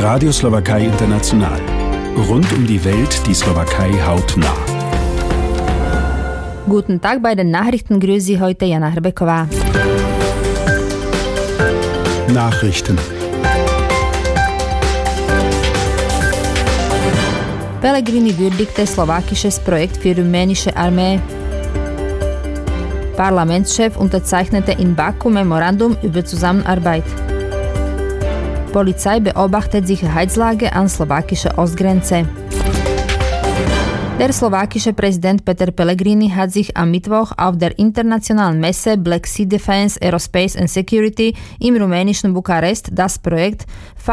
Radio Slowakei International. Rund um die Welt die Slowakei hautnah. Guten Tag, bei den Nachrichten grüßt Sie heute Jana Hrbeková. Nachrichten. Pellegrini würdigte slowakisches Projekt für rumänische Armee. Parlamentschef unterzeichnete in Baku Memorandum über Zusammenarbeit. Polizei beobachtet Sicherheitslage an slowakischer Ostgrenze. Der slowakische Präsident Peter Pellegrini hat sich am Mittwoch auf der internationalen Messe Black Sea Defense, Aerospace and Security im rumänischen Bukarest das Projekt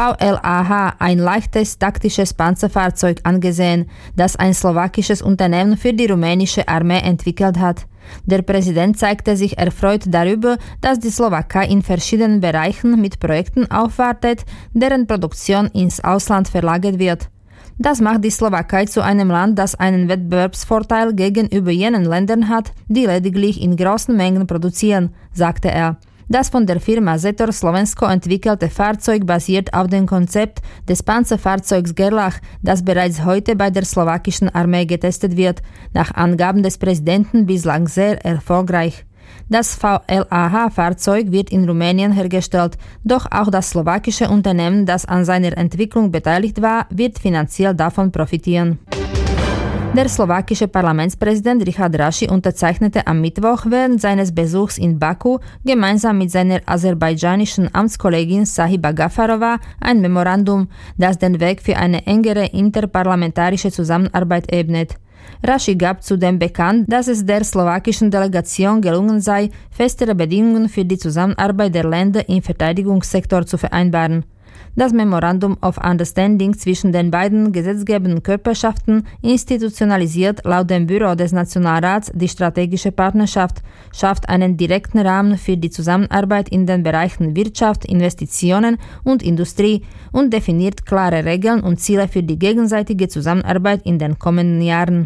VLAH, ein leichtes taktisches Panzerfahrzeug, angesehen, das ein slowakisches Unternehmen für die rumänische Armee entwickelt hat. Der Präsident zeigte sich erfreut darüber, dass die Slowakei in verschiedenen Bereichen mit Projekten aufwartet, deren Produktion ins Ausland verlagert wird. Das macht die Slowakei zu einem Land, das einen Wettbewerbsvorteil gegenüber jenen Ländern hat, die lediglich in großen Mengen produzieren, sagte er. Das von der Firma Zetor Slovensko entwickelte Fahrzeug basiert auf dem Konzept des Panzerfahrzeugs Gerlach, das bereits heute bei der slowakischen Armee getestet wird, nach Angaben des Präsidenten bislang sehr erfolgreich. Das VLAH-Fahrzeug wird in Rumänien hergestellt, doch auch das slowakische Unternehmen, das an seiner Entwicklung beteiligt war, wird finanziell davon profitieren. Der slowakische Parlamentspräsident Richard Raši unterzeichnete am Mittwoch während seines Besuchs in Baku gemeinsam mit seiner aserbaidschanischen Amtskollegin Sahiba Gafarova ein Memorandum, das den Weg für eine engere interparlamentarische Zusammenarbeit ebnet. Raši gab zudem bekannt, dass es der slowakischen Delegation gelungen sei, festere Bedingungen für die Zusammenarbeit der Länder im Verteidigungssektor zu vereinbaren. Das Memorandum of Understanding zwischen den beiden gesetzgebenden Körperschaften institutionalisiert laut dem Büro des Nationalrats die strategische Partnerschaft, schafft einen direkten Rahmen für die Zusammenarbeit in den Bereichen Wirtschaft, Investitionen und Industrie und definiert klare Regeln und Ziele für die gegenseitige Zusammenarbeit in den kommenden Jahren.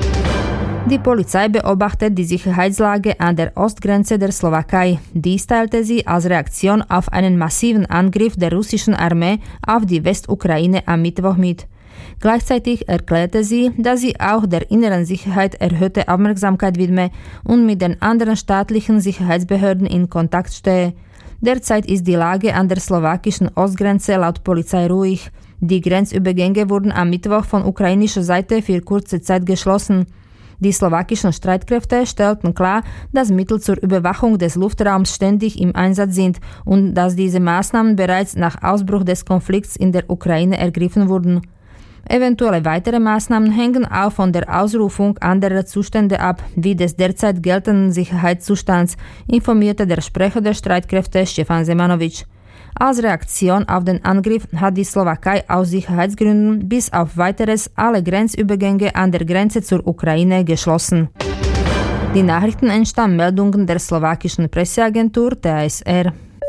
Die Polizei beobachtet die Sicherheitslage an der Ostgrenze der Slowakei. Dies teilte sie als Reaktion auf einen massiven Angriff der russischen Armee auf die Westukraine am Mittwoch mit. Gleichzeitig erklärte sie, dass sie auch der inneren Sicherheit erhöhte Aufmerksamkeit widme und mit den anderen staatlichen Sicherheitsbehörden in Kontakt stehe. Derzeit ist die Lage an der slowakischen Ostgrenze laut Polizei ruhig. Die Grenzübergänge wurden am Mittwoch von ukrainischer Seite für kurze Zeit geschlossen. Die slowakischen Streitkräfte stellten klar, dass Mittel zur Überwachung des Luftraums ständig im Einsatz sind und dass diese Maßnahmen bereits nach Ausbruch des Konflikts in der Ukraine ergriffen wurden. Eventuelle weitere Maßnahmen hängen auch von der Ausrufung anderer Zustände ab, wie des derzeit geltenden Sicherheitszustands, informierte der Sprecher der Streitkräfte Stefan Zemanovic. Als Reaktion auf den Angriff hat die Slowakei aus Sicherheitsgründen bis auf Weiteres alle Grenzübergänge an der Grenze zur Ukraine geschlossen. Die Nachrichten entstammen Meldungen der slowakischen Presseagentur TASR.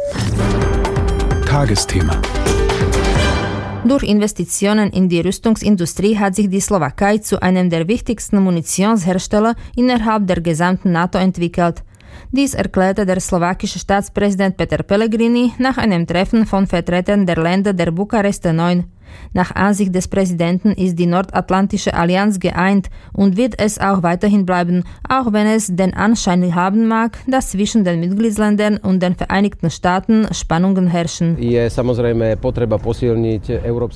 Tagesthema. Durch Investitionen in die Rüstungsindustrie hat sich die Slowakei zu einem der wichtigsten Munitionshersteller innerhalb der gesamten NATO entwickelt. Dies erklärte der slowakische Staatspräsident Peter Pellegrini nach einem Treffen von Vertretern der Länder der Bukarester 9. Nach Ansicht des Präsidenten ist die Nordatlantische Allianz geeint und wird es auch weiterhin bleiben, auch wenn es den Anschein haben mag, dass zwischen den Mitgliedsländern und den Vereinigten Staaten Spannungen herrschen.